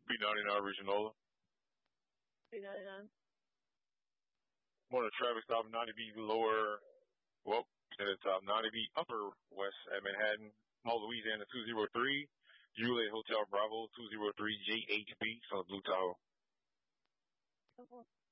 B99 Regional. B99. Morning traffic stop 90B lower, at the top 90B upper west at Manhattan, Mall Louisiana 203, Juliet Hotel Bravo 203 JHB, so Blue Tower.